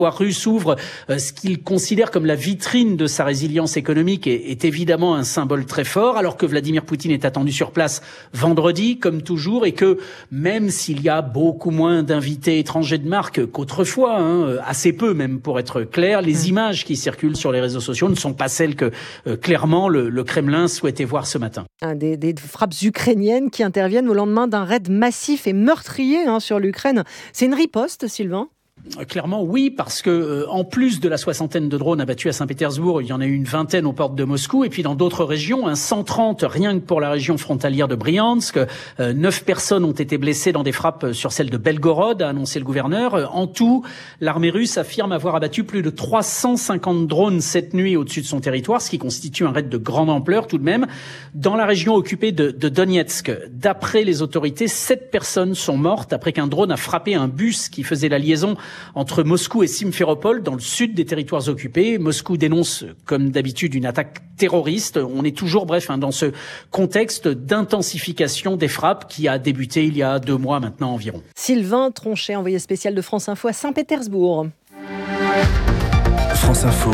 Russe ouvre ce qu'il considère comme la vitrine de sa résilience économique est évidemment un symbole très fort, alors que Vladimir Poutine est attendu sur place vendredi, comme toujours, et que même s'il y a beaucoup moins d'invités étrangers de marque qu'autrefois, assez peu même pour être clair, les images qui circulent sur les réseaux sociaux ne sont pas celles que clairement le Kremlin souhaitait voir ce matin. Des frappes ukrainiennes qui interviennent au lendemain d'un raid massif et meurtrier sur l'Ukraine. C'est une riposte, Sylvain ? Clairement, oui, parce que en plus de la 60aine de drones abattus à Saint-Pétersbourg, il y en a eu une vingtaine aux portes de Moscou, et puis dans d'autres régions, 130 rien que pour la région frontalière de Briansk. 9 personnes ont été blessées dans des frappes sur celle de Belgorod, a annoncé le gouverneur. En tout, l'armée russe affirme avoir abattu plus de 350 drones cette nuit au-dessus de son territoire, ce qui constitue un raid de grande ampleur tout de même. Dans la région occupée de Donetsk, d'après les autorités, 7 personnes sont mortes après qu'un drone a frappé un bus qui faisait la liaison entre Moscou et Simferopol, dans le sud des territoires occupés. Moscou dénonce, comme d'habitude, une attaque terroriste. On est toujours, dans ce contexte d'intensification des frappes qui a débuté il y a 2 mois maintenant environ. Sylvain Tronchet, envoyé spécial de France Info à Saint-Pétersbourg. France Info,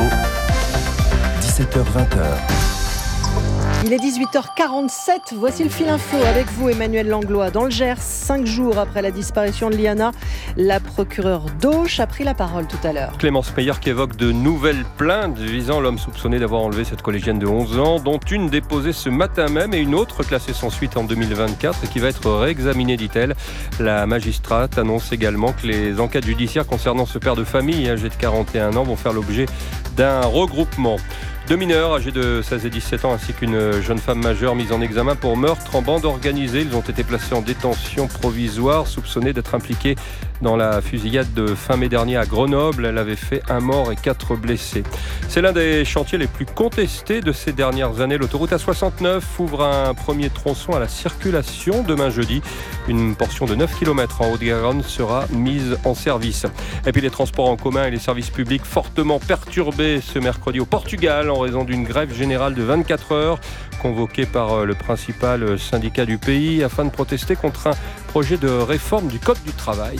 17h-20h. Il est 18h47, voici le fil info avec vous Emmanuel Langlois. Dans le Gers, 5 jours après la disparition de Liana, la procureure d'Auch a pris la parole tout à l'heure. Clémence Meyer qui évoque de nouvelles plaintes visant l'homme soupçonné d'avoir enlevé cette collégienne de 11 ans, dont une déposée ce matin même et une autre classée sans suite en 2024 et qui va être réexaminée, dit-elle. La magistrate annonce également que les enquêtes judiciaires concernant ce père de famille âgé de 41 ans vont faire l'objet d'un regroupement. 2 mineurs âgés de 16 et 17 ans ainsi qu'une jeune femme majeure mise en examen pour meurtre en bande organisée. Ils ont été placés en détention provisoire, soupçonnés d'être impliqués dans la fusillade de fin mai dernier à Grenoble. Elle avait fait 1 mort et 4 blessés. C'est l'un des chantiers les plus contestés de ces dernières années. L'autoroute A69 ouvre un premier tronçon à la circulation demain jeudi. Une portion de 9 km en Haute-Garonne sera mise en service. Et puis les transports en commun et les services publics fortement perturbés ce mercredi au Portugal en raison d'une grève générale de 24 heures convoquée par le principal syndicat du pays afin de protester contre un projet de réforme du Code du travail.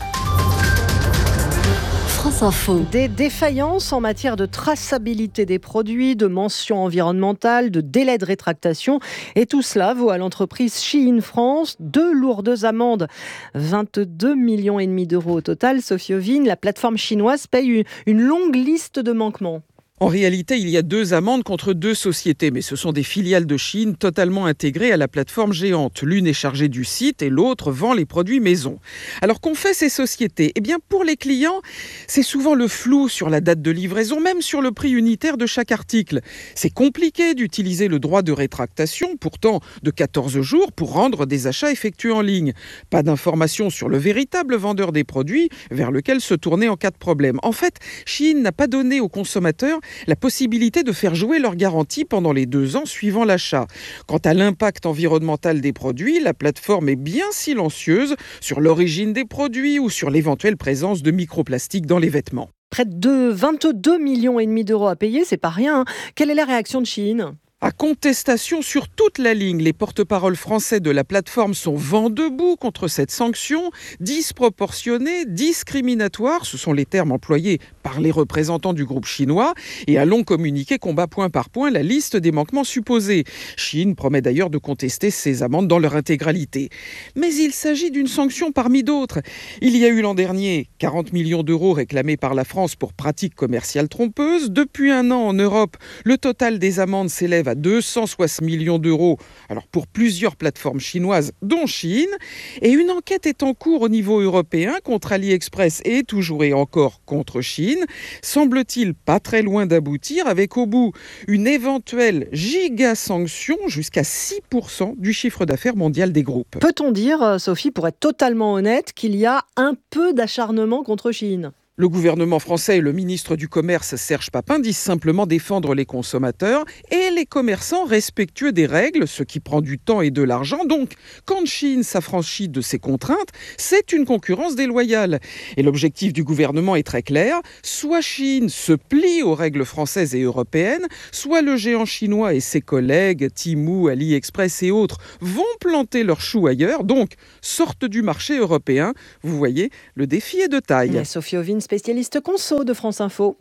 France Info. Des défaillances en matière de traçabilité des produits, de mentions environnementales, de délais de rétractation. Et tout cela vaut à l'entreprise Shein France 2 lourdes amendes. 22,5 millions d'euros au total. Sophie Ovine, la plateforme chinoise paye une longue liste de manquements. En réalité, il y a 2 amendes contre 2 sociétés, mais ce sont des filiales de Chine totalement intégrées à la plateforme géante. L'une est chargée du site et l'autre vend les produits maison. Alors qu'ont fait ces sociétés ? Eh bien, pour les clients, c'est souvent le flou sur la date de livraison, même sur le prix unitaire de chaque article. C'est compliqué d'utiliser le droit de rétractation, pourtant de 14 jours, pour rendre des achats effectués en ligne. Pas d'informations sur le véritable vendeur des produits vers lequel se tourner en cas de problème. En fait, Shein n'a pas donné aux consommateurs la possibilité de faire jouer leur garantie pendant les 2 ans suivant l'achat. Quant à l'impact environnemental des produits, la plateforme est bien silencieuse sur l'origine des produits ou sur l'éventuelle présence de microplastiques dans les vêtements. Près de 22,5 millions d'euros à payer, c'est pas rien. Quelle est la réaction de Shein ? À contestation sur toute la ligne, les porte-paroles français de la plateforme sont vent debout contre cette sanction, disproportionnée, discriminatoire, ce sont les termes employés par les représentants du groupe chinois, et un long communiqué combat point par point la liste des manquements supposés. Shein promet d'ailleurs de contester ces amendes dans leur intégralité. Mais il s'agit d'une sanction parmi d'autres. Il y a eu l'an dernier 40 millions d'euros réclamés par la France pour pratiques commerciales trompeuses. Depuis 1 an en Europe, le total des amendes s'élève à 260 millions d'euros, alors pour plusieurs plateformes chinoises, dont Shein. Et une enquête est en cours au niveau européen contre AliExpress et toujours et encore contre Shein. Semble-t-il pas très loin d'aboutir, avec au bout une éventuelle giga-sanction jusqu'à 6% du chiffre d'affaires mondial des groupes. Peut-on dire, Sophie, pour être totalement honnête, qu'il y a un peu d'acharnement contre Shein ? Le gouvernement français et le ministre du Commerce, Serge Papin, disent simplement défendre les consommateurs et les commerçants respectueux des règles, ce qui prend du temps et de l'argent. Donc, quand Shein s'affranchit de ces contraintes, c'est une concurrence déloyale. Et l'objectif du gouvernement est très clair. Soit Shein se plie aux règles françaises et européennes, soit le géant chinois et ses collègues, Temu, AliExpress et autres, vont planter leurs choux ailleurs, donc sortent du marché européen. Vous voyez, le défi est de taille. Sophie Ovine, spécialiste conso de France Info.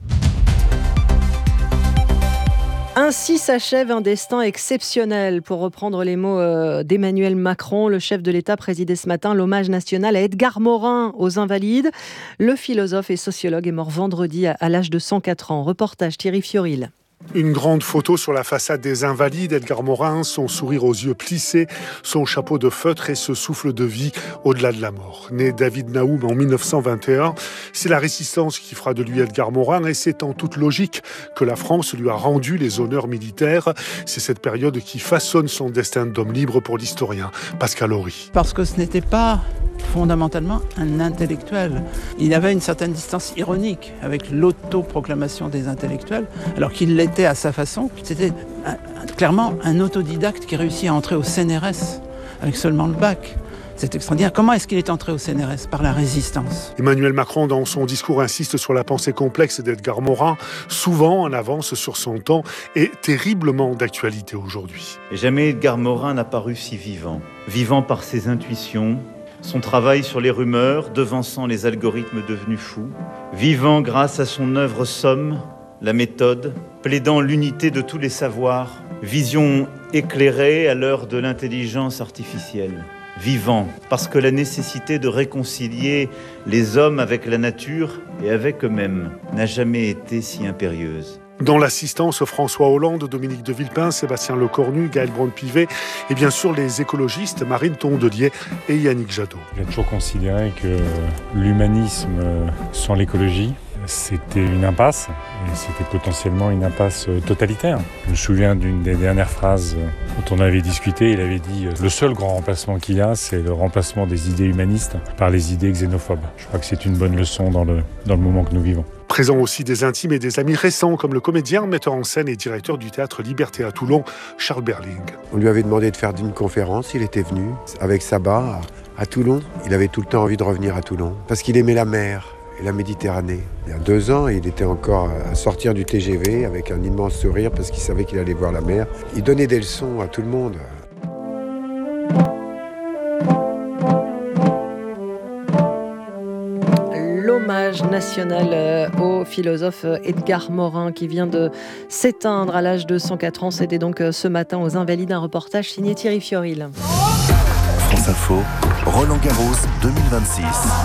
Ainsi s'achève un destin exceptionnel. Pour reprendre les mots d'Emmanuel Macron, le chef de l'État présidait ce matin l'hommage national à Edgar Morin aux Invalides. Le philosophe et sociologue est mort vendredi à l'âge de 104 ans. Reportage Thierry Fioril. Une grande photo sur la façade des Invalides, Edgar Morin, son sourire aux yeux plissés, son chapeau de feutre et ce souffle de vie au-delà de la mort. Né David Naoum en 1921, c'est la résistance qui fera de lui Edgar Morin et c'est en toute logique que la France lui a rendu les honneurs militaires. C'est cette période qui façonne son destin d'homme libre pour l'historien Pascal Horry. Parce que ce n'était pas fondamentalement un intellectuel. Il avait une certaine distance ironique avec l'autoproclamation des intellectuels, alors qu'il l'était à sa façon. C'était clairement un autodidacte qui réussit à entrer au CNRS avec seulement le bac. C'est extraordinaire. Comment est-ce qu'il est entré au CNRS ? Par la résistance. Emmanuel Macron, dans son discours, insiste sur la pensée complexe d'Edgar Morin, souvent en avance sur son temps et terriblement d'actualité aujourd'hui. Jamais Edgar Morin n'a paru si vivant. Vivant par ses intuitions, son travail sur les rumeurs, devançant les algorithmes devenus fous. Vivant grâce à son œuvre Somme, la méthode, plaidant l'unité de tous les savoirs. Vision éclairée à l'heure de l'intelligence artificielle. Vivant, parce que la nécessité de réconcilier les hommes avec la nature et avec eux-mêmes n'a jamais été si impérieuse. Dans l'assistance, François Hollande, Dominique de Villepin, Sébastien Lecornu, Gaël Braun-Pivet et bien sûr les écologistes Marine Tondelier et Yannick Jadot. J'ai toujours considéré que l'humanisme sans l'écologie, c'était une impasse, et c'était potentiellement une impasse totalitaire. Je me souviens d'une des dernières phrases dont on avait discuté, il avait dit « Le seul grand remplacement qu'il y a, c'est le remplacement des idées humanistes par les idées xénophobes ». Je crois que c'est une bonne leçon dans le moment que nous vivons. Présent aussi des intimes et des amis récents, comme le comédien, metteur en scène et directeur du théâtre Liberté à Toulon, Charles Berling. On lui avait demandé de faire une conférence, il était venu avec Sabat à Toulon. Il avait tout le temps envie de revenir à Toulon, parce qu'il aimait la mer et la Méditerranée. Il y a 2 ans, il était encore à sortir du TGV avec un immense sourire, parce qu'il savait qu'il allait voir la mer. Il donnait des leçons à tout le monde. L'hommage national au philosophe Edgar Morin qui vient de s'éteindre à l'âge de 104 ans. C'était donc ce matin aux Invalides, un reportage signé Thierry Fioril. France Info, Roland-Garros 2026.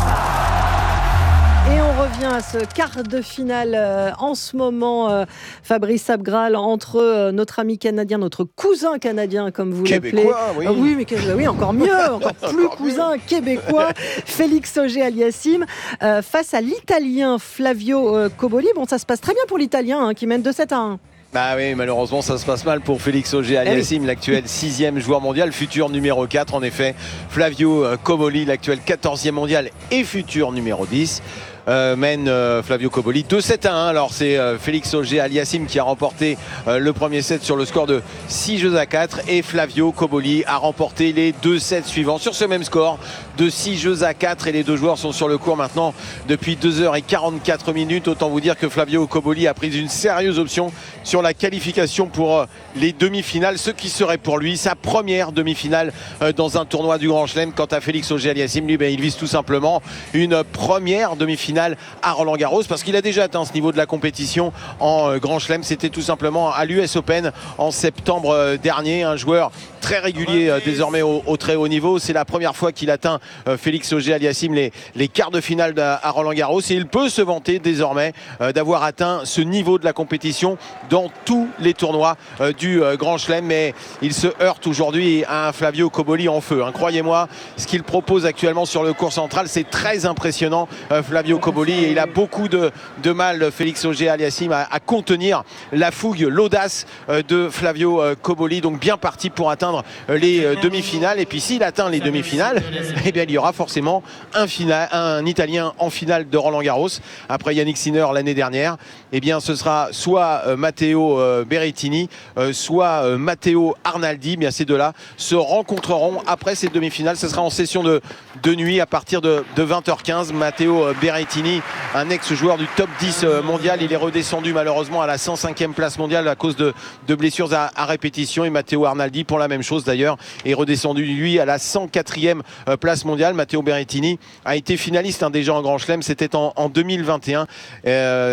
Et on revient à ce quart de finale en ce moment, Fabrice Abgral, entre notre ami canadien, notre cousin canadien, comme vous l'appelez. Oui. Oui, mais oui, encore mieux, encore plus cousin québécois, Félix Auger-Aliassime, face à l'Italien Flavio Cobolli. Bon, ça se passe très bien pour l'Italien, qui mène 2-7-1. Bah oui, malheureusement, ça se passe mal pour Félix Auger-Aliassime, l'actuel 6e joueur mondial, futur numéro 4. En effet, Flavio Cobolli, l'actuel 14e mondial et futur numéro 10. Mène Flavio Cobolli 2-7-1. Alors c'est Félix Auger-Aliassime qui a remporté le premier set sur le score de 6-4 et Flavio Cobolli a remporté les 2 sets suivants sur ce même score de 6-4 et les deux joueurs sont sur le court maintenant depuis 2h44. Autant vous dire que Flavio Cobolli a pris une sérieuse option sur la qualification pour les demi-finales, ce qui serait pour lui sa première demi-finale dans un tournoi du Grand Chelem. Quant à Félix Auger-Aliassime, lui, il vise tout simplement une première demi-finale à Roland-Garros parce qu'il a déjà atteint ce niveau de la compétition en Grand Chelem. C'était tout simplement à l'US Open en septembre dernier. Un joueur très régulier désormais au très haut niveau. C'est la première fois qu'il atteint Félix Auger-Aliassime les quarts de finale à Roland-Garros et il peut se vanter désormais d'avoir atteint ce niveau de la compétition dans tous les tournois du Grand Chelem. Mais il se heurte aujourd'hui à un Flavio Cobolli en feu. Croyez-moi, ce qu'il propose actuellement sur le court central, c'est très impressionnant. Flavio Cobolli, et il a beaucoup de mal, Félix Auger-Aliassime, à contenir la fougue, l'audace de Flavio Cobolli. Donc bien parti pour atteindre les demi-finales. Et puis s'il atteint les demi-finales, eh bien, il y aura forcément un Italien en finale de Roland-Garros. Après Yannick Sinner l'année dernière, eh bien, ce sera soit Matteo Berrettini, soit Matteo Arnaldi. Bien, ces deux-là se rencontreront après ces demi-finales. Ce sera en session de nuit à partir de 20h15. Matteo Berrettini, un ex-joueur du top 10 mondial, il est redescendu malheureusement à la 105e place mondiale à cause de blessures à répétition. Et Matteo Arnaldi, pour la même chose d'ailleurs, est redescendu lui à la 104e place classe mondiale. Matteo Berrettini a été finaliste déjà en Grand Chelem, c'était en 2021.